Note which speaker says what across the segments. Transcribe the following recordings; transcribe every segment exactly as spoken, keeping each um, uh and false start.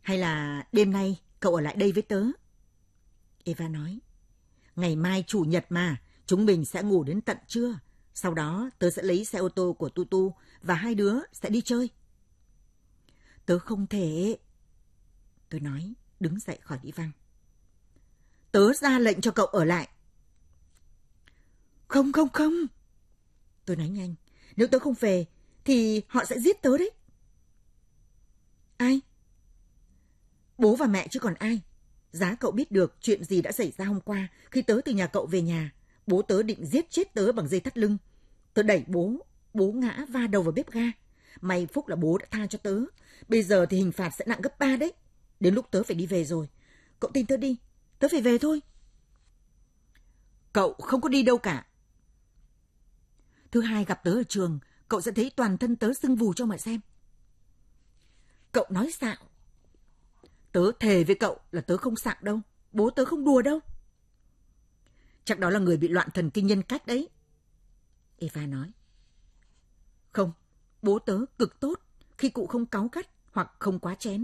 Speaker 1: Hay là đêm nay cậu ở lại đây với tớ? Eva nói. Ngày mai chủ nhật mà, chúng mình sẽ ngủ đến tận trưa. Sau đó tớ sẽ lấy xe ô tô của Tutu và hai đứa sẽ đi chơi. Tớ không thể. Tôi nói, đứng dậy khỏi đi văng. Tớ ra lệnh cho cậu ở lại. Không, không, không. Tôi nói nhanh, nếu tớ không về thì họ sẽ giết tớ đấy. Ai? Bố và mẹ chứ còn ai. Giá cậu biết được chuyện gì đã xảy ra hôm qua khi tớ từ nhà cậu về nhà. Bố tớ định giết chết tớ bằng dây thắt lưng. Tớ đẩy bố, bố ngã va đầu vào bếp ga. May phúc là bố đã tha cho tớ. Bây giờ thì hình phạt sẽ nặng gấp ba đấy. Đến lúc tớ phải đi về rồi. Cậu tin tớ đi, tớ phải về thôi. Cậu không có đi đâu cả. Thứ hai gặp tớ ở trường, cậu sẽ thấy toàn thân tớ sưng vù cho mà xem. Cậu nói xạo. Tớ thề với cậu là tớ không xạo đâu. Bố tớ không đùa đâu. Chắc đó là người bị loạn thần kinh nhân cách đấy. Eva nói. Không, bố tớ cực tốt khi cụ không cáu gắt hoặc không quá chén.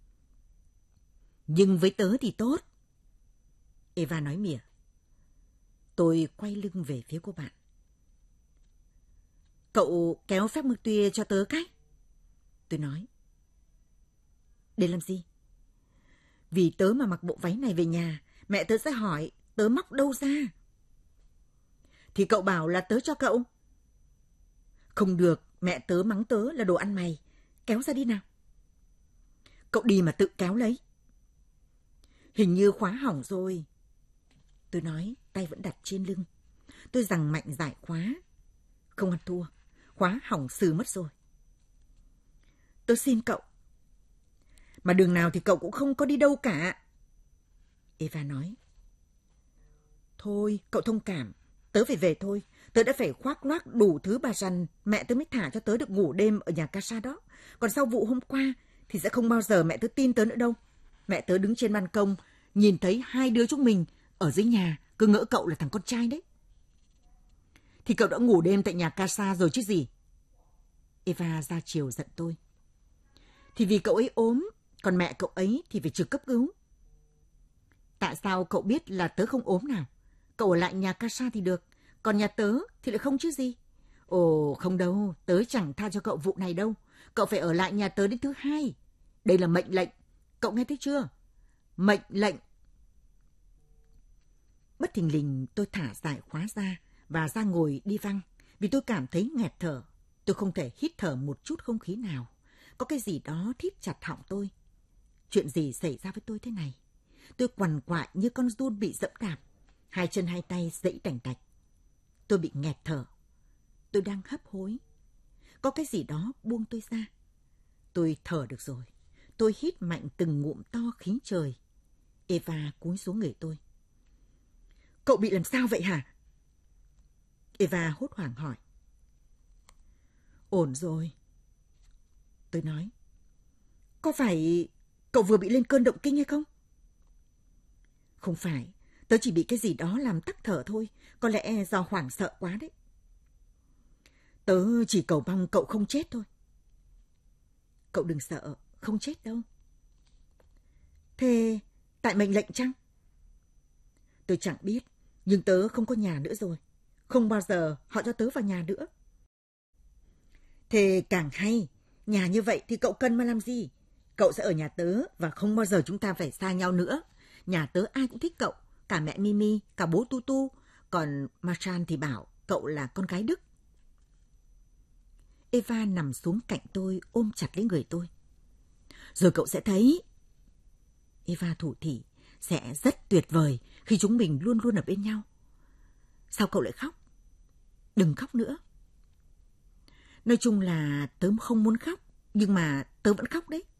Speaker 1: Nhưng với tớ thì tốt. Eva nói mỉa. Tôi quay lưng về phía cô bạn. Cậu kéo phép mực tuya cho tớ cái. Tôi nói. Để làm gì? Vì tớ mà mặc bộ váy này về nhà, mẹ tớ sẽ hỏi tớ móc đâu ra. Thì cậu bảo là tớ cho cậu. Không được, mẹ tớ mắng tớ là đồ ăn mày. Kéo ra đi nào. Cậu đi mà tự kéo lấy. Hình như khóa hỏng rồi. Tôi nói, tay vẫn đặt trên lưng. Tôi giằng mạnh giải khóa. Không ăn thua, khóa hỏng sừ mất rồi. Tôi xin cậu. Mà đường nào thì cậu cũng không có đi đâu cả. Eva nói. Thôi, cậu thông cảm. Tớ phải về thôi. Tớ đã phải khoác loác đủ thứ bà rằn. Mẹ tớ mới thả cho tớ được ngủ đêm ở nhà Casa đó. Còn sau vụ hôm qua thì sẽ không bao giờ mẹ tớ tin tớ nữa đâu. Mẹ tớ đứng trên ban công, nhìn thấy hai đứa chúng mình ở dưới nhà, cứ ngỡ cậu là thằng con trai đấy. Thì cậu đã ngủ đêm tại nhà Casa rồi chứ gì. Eva ra chiều giận tôi. Thì vì cậu ấy ốm, còn mẹ cậu ấy thì phải trực cấp cứu. Tại sao cậu biết là tớ không ốm nào? Cậu ở lại nhà Casa thì được, còn nhà tớ thì lại không chứ gì. Ồ, không đâu, tớ chẳng tha cho cậu vụ này đâu. Cậu phải ở lại nhà tớ đến thứ hai. Đây là mệnh lệnh, cậu nghe thấy chưa? Mệnh lệnh. Bất thình lình tôi thả giải khóa ra và ra ngồi đi văng vì tôi cảm thấy nghẹt thở. Tôi không thể hít thở một chút không khí nào. Có cái gì đó thít chặt họng tôi. Chuyện gì xảy ra với tôi thế này? Tôi quằn quại như con giun bị dẫm đạp. Hai chân hai tay giãy tành tạch. Tôi bị nghẹt thở. Tôi đang hấp hối. Có cái gì đó buông tôi ra. Tôi thở được rồi. Tôi hít mạnh từng ngụm to khí trời. Eva cúi xuống người tôi. Cậu bị làm sao vậy hả? Eva hốt hoảng hỏi. Ổn rồi. Tôi nói. Có phải cậu vừa bị lên cơn động kinh hay không? Không phải. Tớ chỉ bị cái gì đó làm tắc thở thôi. Có lẽ do hoảng sợ quá đấy. Tớ chỉ cầu mong cậu không chết thôi. Cậu đừng sợ. Không chết đâu. Thế tại mệnh lệnh chăng? Tôi chẳng biết. Nhưng tớ không có nhà nữa rồi. Không bao giờ họ cho tớ vào nhà nữa. Thế càng hay. Nhà như vậy thì cậu cần mà làm gì? Cậu sẽ ở nhà tớ và không bao giờ chúng ta phải xa nhau nữa. Nhà tớ ai cũng thích cậu. Cả mẹ Mimi, cả bố Tutu. Còn Marchan thì bảo cậu là con gái Đức. Eva nằm xuống cạnh tôi ôm chặt lấy người tôi. Rồi cậu sẽ thấy. Eva thủ thỉ. Sẽ rất tuyệt vời khi chúng mình luôn luôn ở bên nhau. Sao cậu lại khóc? Đừng khóc nữa. Nói chung là tớ không muốn khóc. Nhưng mà tớ vẫn khóc đấy.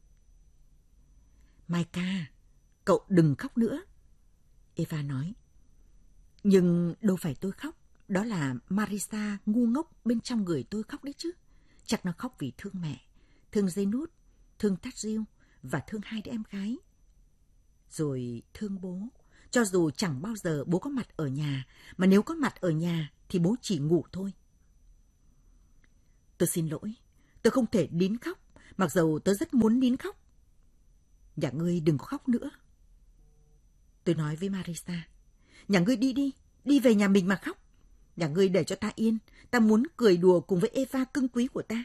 Speaker 1: Maika, cậu đừng khóc nữa. Eva nói. Nhưng đâu phải tôi khóc. Đó là Marisa ngu ngốc bên trong người tôi khóc đấy chứ. Chắc nó khóc vì thương mẹ, thương Zenut, thương Tadriu và thương hai đứa em gái. Rồi thương bố. Cho dù chẳng bao giờ bố có mặt ở nhà, mà nếu có mặt ở nhà thì bố chỉ ngủ thôi. Tôi xin lỗi. Tôi không thể nín khóc, mặc dầu tôi rất muốn nín khóc. Nhà ngươi đừng có khóc nữa. Tôi nói với Marisa, nhà ngươi đi đi, đi về nhà mình mà khóc. Nhà ngươi để cho ta yên, ta muốn cười đùa cùng với Eva cưng quý của ta.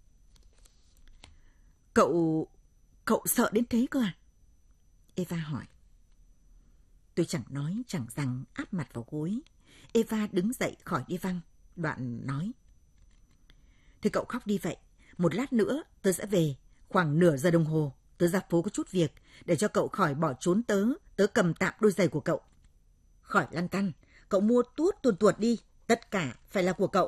Speaker 1: Cậu... cậu sợ đến thế cơ à? Eva hỏi. Tôi chẳng nói chẳng rằng áp mặt vào gối. Eva đứng dậy khỏi đi văng, đoạn nói. Thì cậu khóc đi vậy, một lát nữa tớ sẽ về, khoảng nửa giờ đồng hồ, tớ ra phố có chút việc, để cho cậu khỏi bỏ trốn tớ, tớ cầm tạm đôi giày của cậu. Khỏi lăn tăn, cậu mua tuốt tuồn tuột đi, tất cả phải là của cậu.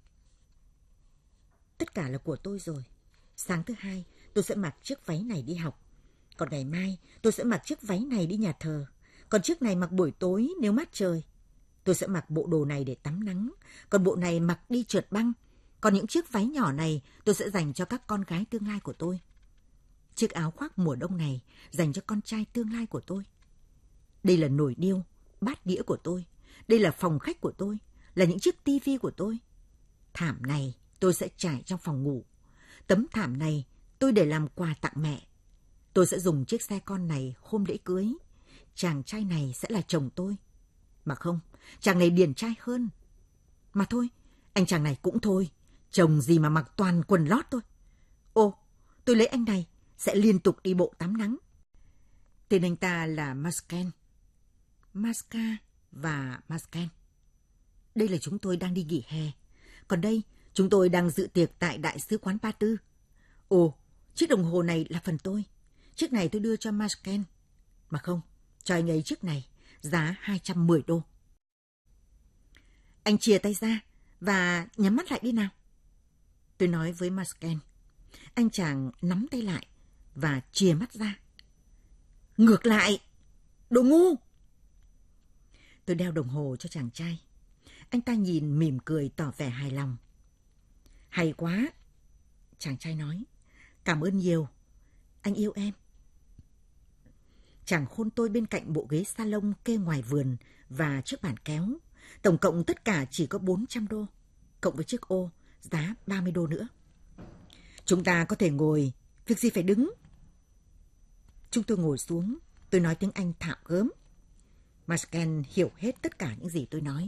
Speaker 1: Tất cả là của tôi rồi. Sáng thứ hai, tôi sẽ mặc chiếc váy này đi học. Còn ngày mai, tôi sẽ mặc chiếc váy này đi nhà thờ. Còn chiếc này mặc buổi tối nếu mát trời. Tôi sẽ mặc bộ đồ này để tắm nắng. Còn bộ này mặc đi trượt băng. Còn những chiếc váy nhỏ này tôi sẽ dành cho các con gái tương lai của tôi. Chiếc áo khoác mùa đông này dành cho con trai tương lai của tôi. Đây là nồi niêu, bát đĩa của tôi. Đây là phòng khách của tôi, là những chiếc tivi của tôi. Thảm này tôi sẽ trải trong phòng ngủ. Tấm thảm này tôi để làm quà tặng mẹ. Tôi sẽ dùng chiếc xe con này hôm lễ cưới. Chàng trai này sẽ là chồng tôi. Mà không, chàng này điển trai hơn. Mà thôi, anh chàng này cũng thôi. Chồng gì mà mặc toàn quần lót thôi. Ô, tôi lấy anh này, sẽ liên tục đi bộ tắm nắng. Tên anh ta là Masken. Maska và Masken. Đây là chúng tôi đang đi nghỉ hè. Còn đây, chúng tôi đang dự tiệc tại Đại sứ quán Ba Tư. Ồ, chiếc đồng hồ này là phần tôi. Chiếc này tôi đưa cho Masken. Mà không, cho anh ấy chiếc này, giá hai trăm mười đô. Anh chìa tay ra và nhắm mắt lại đi nào. Tôi nói với Masken. Anh chàng nắm tay lại và chìa mắt ra. Ngược lại, đồ ngu. Tôi đeo đồng hồ cho chàng trai. Anh ta nhìn mỉm cười tỏ vẻ hài lòng. Hay quá, chàng trai nói. Cảm ơn nhiều, anh yêu em. Chàng hôn tôi bên cạnh bộ ghế salon kê ngoài vườn và chiếc bàn kéo. Tổng cộng tất cả chỉ có bốn trăm đô, cộng với chiếc ô, giá ba mươi đô nữa. Chúng ta có thể ngồi, việc gì phải đứng. Chúng tôi ngồi xuống, tôi nói tiếng Anh thạo gớm. Masken hiểu hết tất cả những gì tôi nói.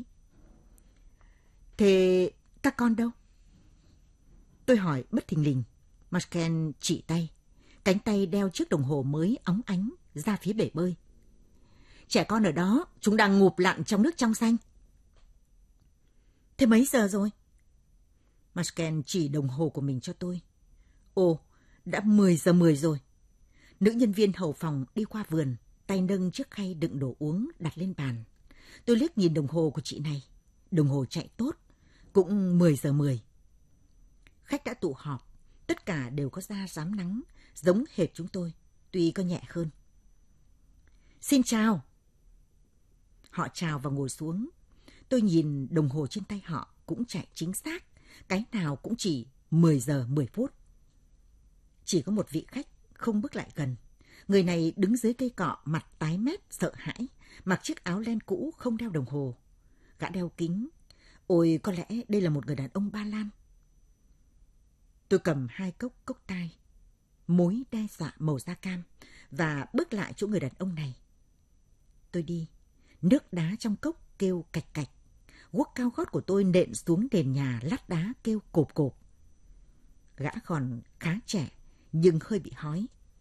Speaker 1: Thế các con đâu? Tôi hỏi bất thình lình. Masken chỉ tay. Cánh tay đeo chiếc đồng hồ mới óng ánh ra phía bể bơi. Trẻ con ở đó, chúng đang ngụp lặn trong nước trong xanh. Thế mấy giờ rồi? Masken chỉ đồng hồ của mình cho tôi. Ồ, đã mười giờ mười rồi. Nữ nhân viên hầu phòng đi qua vườn, tay nâng chiếc khay đựng đồ uống đặt lên bàn. Tôi liếc nhìn đồng hồ của chị này. Đồng hồ chạy tốt, cũng mười giờ mười. Khách đã tụ họp, tất cả đều có da rám nắng, giống hệt chúng tôi, tuy có nhẹ hơn. Xin chào. Họ chào và ngồi xuống. Tôi nhìn đồng hồ trên tay họ cũng chạy chính xác, cái nào cũng chỉ mười giờ mười phút. Chỉ có một vị khách không bước lại gần. Người này đứng dưới cây cọ, mặt tái mét, sợ hãi, mặc chiếc áo len cũ không đeo đồng hồ. Gã đeo kính. Ôi, có lẽ đây là một người đàn ông Ba Lan. Tôi cầm hai cốc cốc tai, mối đe dọa màu da cam, và bước lại chỗ người đàn ông này. Tôi đi, nước đá trong cốc kêu cạch cạch. Guốc cao gót của tôi nện xuống nền nhà lát đá kêu cộp cộp. Gã còn khá trẻ, nhưng hơi bị hói.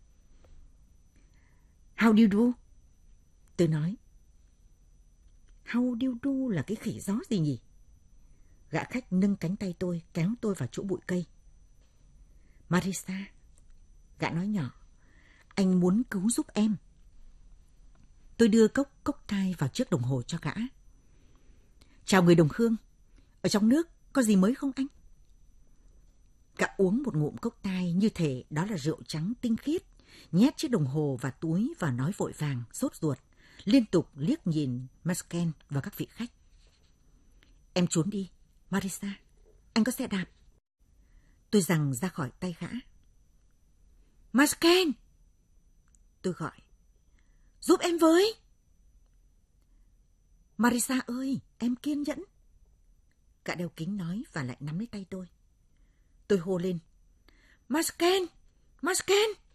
Speaker 1: How do you do? Tôi nói. How do you do là cái khỉ gió gì nhỉ? Gã khách nâng cánh tay tôi, kéo tôi vào chỗ bụi cây. Marisa, gã nói nhỏ, anh muốn cứu giúp em. Tôi đưa cốc cốc tai vào chiếc đồng hồ cho gã. Chào người đồng hương, ở trong nước có gì mới không anh? Gã uống một ngụm cốc tai như thể đó là rượu trắng tinh khiết, nhét chiếc đồng hồ vào túi và nói vội vàng, sốt ruột, liên tục liếc nhìn Masken và các vị khách. Em trốn đi, Marisa, anh có xe đạp. Tôi giằng ra khỏi tay gã. Masken! Tôi gọi. Giúp em với! Marisa ơi, em kiên nhẫn. Gã đeo kính nói và lại nắm lấy tay tôi. Tôi hô lên. Masken! Masken!